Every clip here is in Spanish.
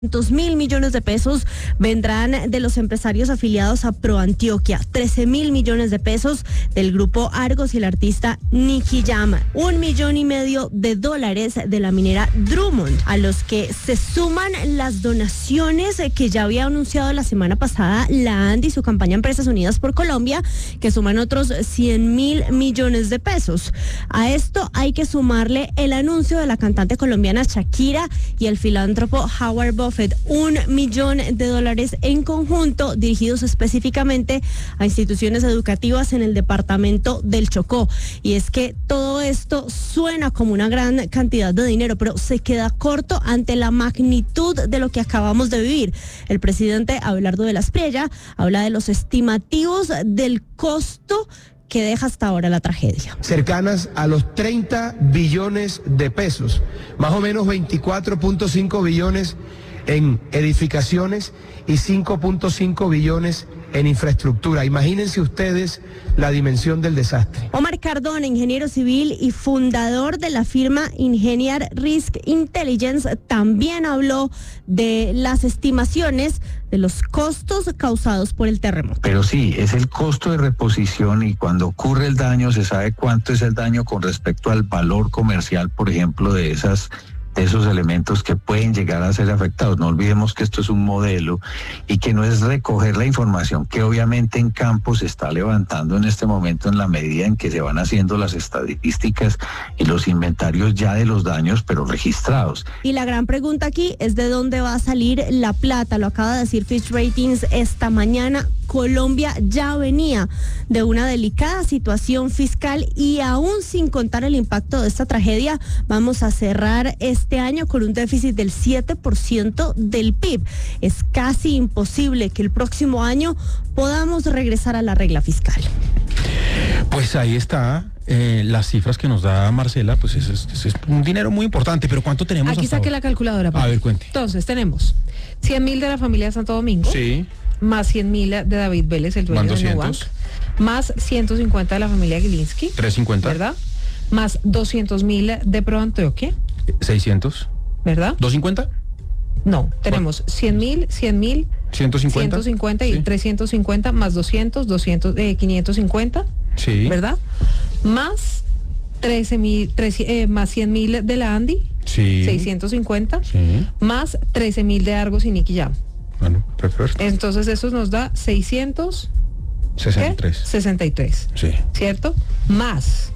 200.000 millones de pesos vendrán de los empresarios afiliados a ProAntioquia, 13.000 millones de pesos del grupo Argos y el artista Nicky Jam, $1,5 millones de la minera Drummond, a los que se suman las donaciones que ya había anunciado la semana pasada la ANDI y su campaña Empresas Unidas por Colombia, que suman otros 100.000 millones de pesos. A esto hay que sumarle el anuncio de la cantante colombiana Shakira y el filántropo Howard Buffett, $1 millón en conjunto, dirigidos específicamente a instituciones educativas en el departamento del Chocó. Y es que todo esto suena como una gran cantidad de dinero, pero se queda corto ante la magnitud de lo que acabamos de vivir. El presidente Abelardo de la Espriella habla de los estimativos del costo que deja hasta ahora la tragedia. Cercanas a los 30 billones de pesos, más o menos 24.5 billones en edificaciones y 5.5 billones en infraestructura. Imagínense ustedes la dimensión del desastre. Omar Cardona, ingeniero civil y fundador de la firma Ingeniar Risk Intelligence, también habló de las estimaciones de los costos causados por el terremoto. Pero sí, es el costo de reposición, y cuando ocurre el daño se sabe cuánto es el daño con respecto al valor comercial, por ejemplo, de esos elementos que pueden llegar a ser afectados. No olvidemos que esto es un modelo y que no es recoger la información que obviamente en campo se está levantando en este momento en la medida en que se van haciendo las estadísticas y los inventarios ya de los daños, pero registrados. Y la gran pregunta aquí es de dónde va a salir la plata. Lo acaba de decir Fitch Ratings esta mañana. Colombia ya venía de una delicada situación fiscal y aún sin contar el impacto de esta tragedia, vamos a cerrar este año con un déficit del 7% del PIB. Es casi imposible que el próximo año podamos regresar a la regla fiscal. Pues ahí está. Las cifras que nos da Marcela, pues es un dinero muy importante, pero ¿cuánto tenemos? Aquí saqué la calculadora. A ver, cuente. Entonces tenemos 100.000 de la familia de Santo Domingo. Sí. Más 100.000 de David Vélez, el dueño de Nubank, más 150 de la familia Gilinski, 350, ¿verdad? Más 200.000 de ProAntioquia, 600, ¿verdad? 250. No, tenemos 100.000, 150 y sí. 350 más 200, 550, sí, ¿verdad? Más 13.000, más 100.000 de la ANDI, sí, 650, sí, más 13.000 de Argos y Nicky Jam. Bueno, perfecto. Entonces eso nos da 663. Sí. ¿Cierto? Más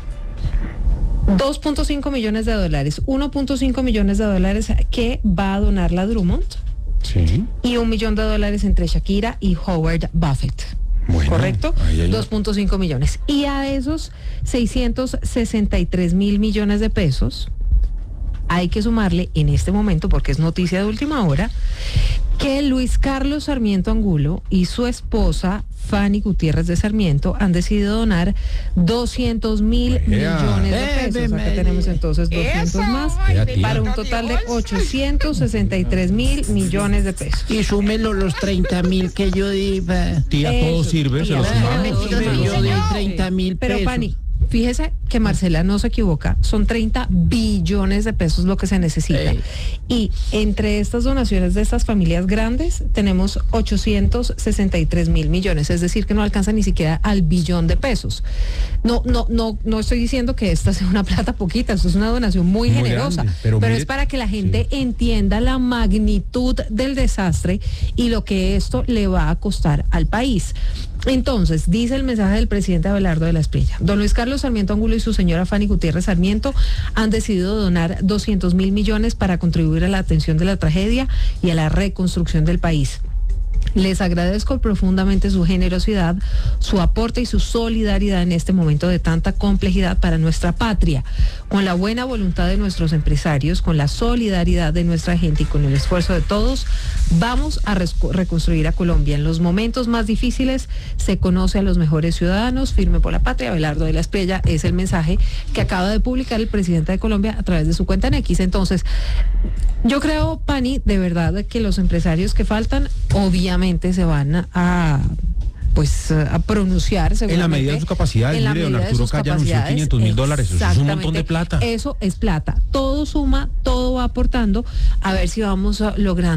$2.5 millones, 1.5 millones de dólares que va a donar la Drummond. Sí. Y $1 millón entre Shakira y Howard Buffett. Bueno, ¿correcto? 2.5 millones. Y a esos 663.000 millones de pesos hay que sumarle en este momento, porque es noticia de última hora, que Luis Carlos Sarmiento Angulo y su esposa Fanny Gutiérrez de Sarmiento han decidido donar 200.000 millones de pesos. Acá tenemos entonces 200 más, para un total de 863.000 millones de pesos. Y súmelo los 30.000 que yo di. Tía, todo sirve, se lo sumamos. Yo di 30.000 pesos. Pero Fanny, fíjese que Marcela no se equivoca, son 30 billones de pesos lo que se necesita. Y entre estas donaciones de estas familias grandes tenemos 863.000 millones, es decir que no alcanza ni siquiera al billón de pesos. No estoy diciendo que esta sea una plata poquita, esto es una donación muy generosa, grande, pero es para que la gente entienda la magnitud del desastre y lo que esto le va a costar al país. Entonces, dice el mensaje del presidente Abelardo de la Espriella: don Luis Carlos Sarmiento Angulo y su señora Fanny Gutiérrez Sarmiento han decidido donar 200.000 millones para contribuir a la atención de la tragedia y a la reconstrucción del país. Les agradezco profundamente su generosidad, su aporte y su solidaridad en este momento de tanta complejidad para nuestra patria. Con la buena voluntad de nuestros empresarios, con la solidaridad de nuestra gente y con el esfuerzo de todos, vamos a reconstruir a Colombia. En los momentos más difíciles se conoce a los mejores ciudadanos. Firme por la patria, Abelardo de la Espriella, es el mensaje que acaba de publicar el presidente de Colombia a través de su cuenta en X. Entonces, yo creo, Pani, de verdad que los empresarios que faltan, obviamente se van a pues a pronunciar seguramente. En la medida de sus capacidades, mire, don Arturo Calle anunció $500.000, eso es un montón de plata. Eso es plata, todo suma, todo va aportando, a ver si vamos logrando